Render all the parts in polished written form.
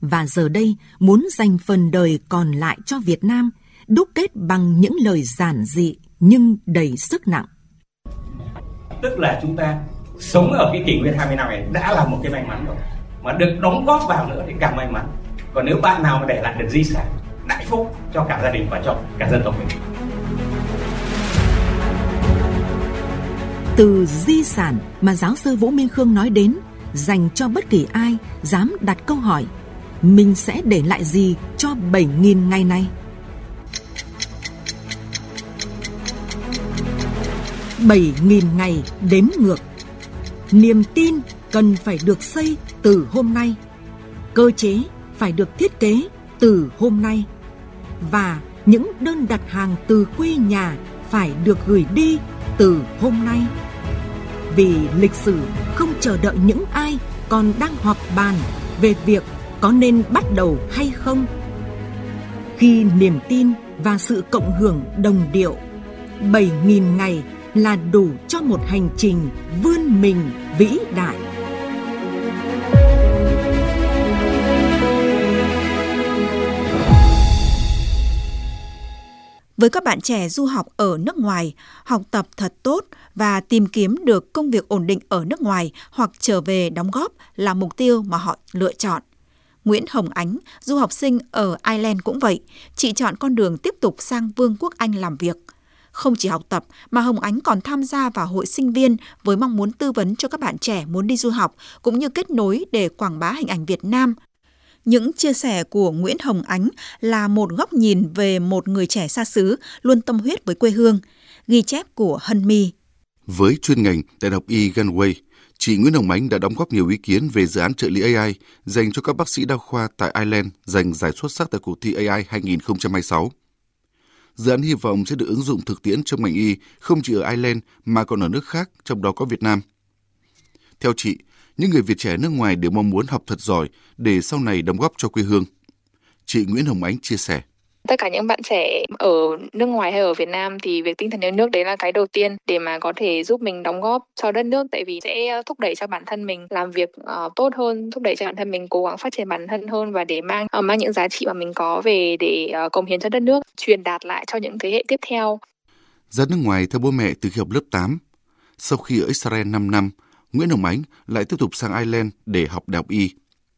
và giờ đây muốn dành phần đời còn lại cho Việt Nam, đúc kết bằng những lời giản dị nhưng đầy sức nặng. Tức là chúng ta sống ở cái kỷ nguyên 20 năm này đã là một cái may mắn rồi, mà được đóng góp vào nữa thì càng may mắn. Còn nếu bạn nào mà để lại được di sản đại phúc cho cả gia đình và cho cả dân tộc mình. Từ di sản mà giáo sư Vũ Minh Khương nói đến dành cho bất kỳ ai dám đặt câu hỏi mình sẽ để lại gì cho 7.000 ngày này. 7.000 ngày đếm ngược. Niềm tin cần phải được xây từ hôm nay. Cơ chế phải được thiết kế từ hôm nay. Và những đơn đặt hàng từ quê nhà phải được gửi đi từ hôm nay. Vì lịch sử không chờ đợi những ai còn đang họp bàn về việc có nên bắt đầu hay không. Khi niềm tin và sự cộng hưởng đồng điệu, 7.000 ngày là đủ cho một hành trình vươn mình vĩ đại. Với các bạn trẻ du học ở nước ngoài, học tập thật tốt và tìm kiếm được công việc ổn định ở nước ngoài hoặc trở về đóng góp là mục tiêu mà họ lựa chọn. Nguyễn Hồng Ánh, du học sinh ở Ireland cũng vậy, chị chọn con đường tiếp tục sang Vương quốc Anh làm việc. Không chỉ học tập mà Hồng Ánh còn tham gia vào hội sinh viên với mong muốn tư vấn cho các bạn trẻ muốn đi du học cũng như kết nối để quảng bá hình ảnh Việt Nam. Những chia sẻ của Nguyễn Hồng Ánh là một góc nhìn về một người trẻ xa xứ luôn tâm huyết với quê hương. Ghi chép của Hân My. Với chuyên ngành Đại học Y Galway, chị Nguyễn Hồng Ánh đã đóng góp nhiều ý kiến về dự án trợ lý AI dành cho các bác sĩ đa khoa tại Ireland giành giải xuất sắc tại cuộc thi AI 2026. Dự án hy vọng sẽ được ứng dụng thực tiễn trong ngành y không chỉ ở Ireland mà còn ở nước khác, trong đó có Việt Nam. Theo chị, những người Việt trẻ nước ngoài đều mong muốn học thật giỏi để sau này đóng góp cho quê hương. Chị Nguyễn Hồng Ánh chia sẻ. Tất cả những bạn trẻ ở nước ngoài hay ở Việt Nam thì việc tinh thần yêu nước đấy là cái đầu tiên để mà có thể giúp mình đóng góp cho đất nước, tại vì sẽ thúc đẩy cho bản thân mình làm việc tốt hơn, thúc đẩy cho bản thân mình cố gắng phát triển bản thân hơn và để mang những giá trị mà mình có về để cống hiến cho đất nước, truyền đạt lại cho những thế hệ tiếp theo. Ra nước ngoài theo bố mẹ từ khi học lớp 8. Sau khi ở Israel 5 năm, Nguyễn Hồng Ánh lại tiếp tục sang Ireland để học đại học Y.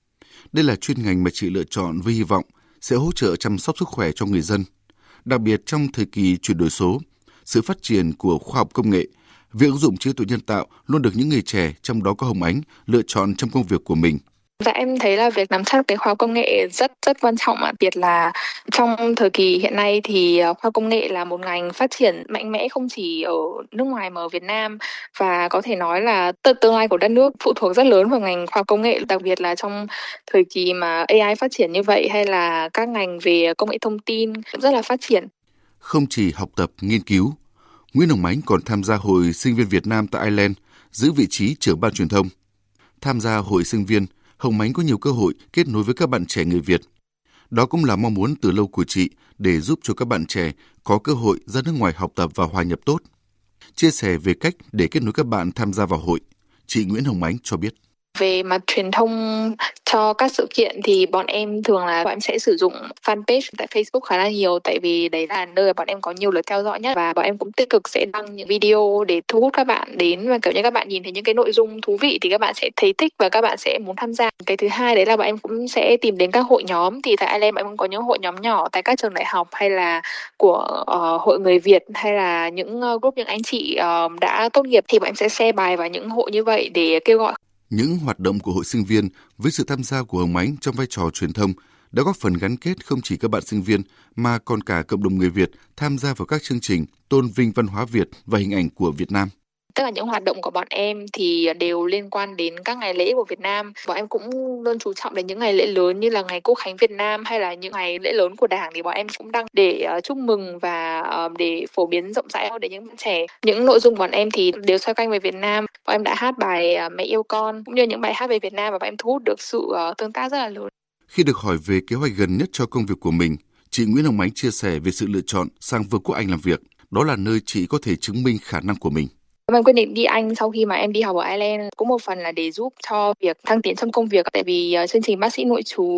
Đây là chuyên ngành mà chị lựa chọn với hy vọng sẽ hỗ trợ chăm sóc sức khỏe cho người dân. Đặc biệt trong thời kỳ chuyển đổi số, sự phát triển của khoa học công nghệ, việc ứng dụng trí tuệ nhân tạo luôn được những người trẻ, trong đó có Hồng Ánh, lựa chọn trong công việc của mình. Dạ, em thấy là việc nắm chắc cái khoa học công nghệ rất quan trọng, đặc biệt là trong thời kỳ hiện nay thì khoa học công nghệ là một ngành phát triển mạnh mẽ không chỉ ở nước ngoài mà ở Việt Nam, và có thể nói là tương lai của đất nước phụ thuộc rất lớn vào ngành khoa học công nghệ, đặc biệt là trong thời kỳ mà AI phát triển như vậy hay là các ngành về công nghệ thông tin rất là phát triển. Không chỉ học tập, nghiên cứu, Nguyễn Hồng Ánh còn tham gia Hội Sinh viên Việt Nam tại Ireland, giữ vị trí trưởng ban truyền thông. Tham gia Hội Sinh viên, Hồng Ánh có nhiều cơ hội kết nối với các bạn trẻ người Việt. Đó cũng là mong muốn từ lâu của chị để giúp cho các bạn trẻ có cơ hội ra nước ngoài học tập và hòa nhập tốt. Chia sẻ về cách để kết nối các bạn tham gia vào hội, chị Nguyễn Hồng Ánh cho biết. Về mặt truyền thông cho các sự kiện thì bọn em sẽ sử dụng fanpage tại Facebook khá là nhiều, tại vì đấy là nơi mà bọn em có nhiều lượt theo dõi nhất, và bọn em cũng tích cực sẽ đăng những video để thu hút các bạn đến, và kiểu như các bạn nhìn thấy những cái nội dung thú vị thì các bạn sẽ thấy thích và các bạn sẽ muốn tham gia. Cái thứ hai đấy là bọn em cũng sẽ tìm đến các hội nhóm, thì tại Ireland bọn em cũng có những hội nhóm nhỏ tại các trường đại học hay là của hội người Việt hay là những group những anh chị đã tốt nghiệp, thì bọn em sẽ share bài vào những hội như vậy để kêu gọi. Những hoạt động của hội sinh viên với sự tham gia của Hồng Ánh trong vai trò truyền thông đã góp phần gắn kết không chỉ các bạn sinh viên mà còn cả cộng đồng người Việt tham gia vào các chương trình tôn vinh văn hóa Việt và hình ảnh của Việt Nam. Tất cả những hoạt động của bọn em thì đều liên quan đến các ngày lễ của Việt Nam. Bọn em cũng luôn chú trọng đến những ngày lễ lớn như là ngày Quốc khánh Việt Nam hay là những ngày lễ lớn của Đảng, thì bọn em cũng đăng để chúc mừng và để phổ biến rộng rãi hơn đến những bạn trẻ. Những nội dung của bọn em thì đều xoay quanh về Việt Nam. Bọn em đã hát bài Mẹ yêu con cũng như những bài hát về Việt Nam, và bọn em thu hút được sự tương tác rất là lớn. Khi được hỏi về kế hoạch gần nhất cho công việc của mình, chị Nguyễn Hồng Ánh chia sẻ về sự lựa chọn sang Vương quốc Anh làm việc. Đó là nơi chị có thể chứng minh khả năng của mình. Em quyết định đi Anh sau khi mà em đi học ở Ireland cũng một phần là để giúp cho việc thăng tiến trong công việc, tại vì chương trình bác sĩ nội trú